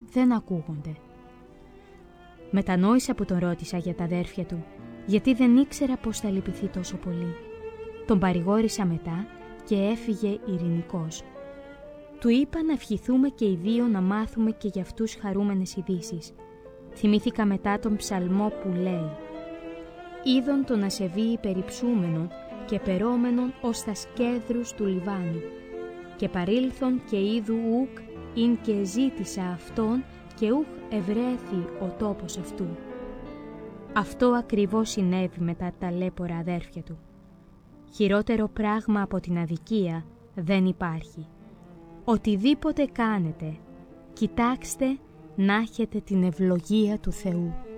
δεν ακούγονται. Μετανόησα που τον ρώτησα για τα αδέρφια του, γιατί δεν ήξερα πώς θα λυπηθεί τόσο πολύ. Τον παρηγόρησα μετά και έφυγε ειρηνικός. Του είπα να ευχηθούμε και οι δύο να μάθουμε και για αυτούς χαρούμενες ειδήσεις. Θυμήθηκα μετά τον ψαλμό που λέει «Είδον τον ασεβή υπεριψούμενον και περόμενον ως τα σκέδρους του Λιβάνου και παρήλθον και είδου ουκ ειν και ζήτησα αυτόν και ουχ ευρέθη ο τόπος αυτού». Αυτό ακριβώς συνέβη με τα ταλέπορα αδέρφια του. Χειρότερο πράγμα από την αδικία δεν υπάρχει. Οτιδήποτε κάνετε, κοιτάξτε να έχετε την ευλογία του Θεού.